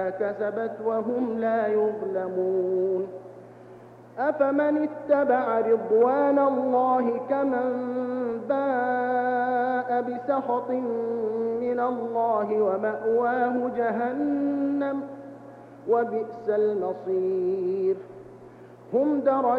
بما كسبت وهم لا يظلمون. أفمن اتبع رضوان الله كمن باء بسخط من الله ومأواه جهنم وبئس المصير. هم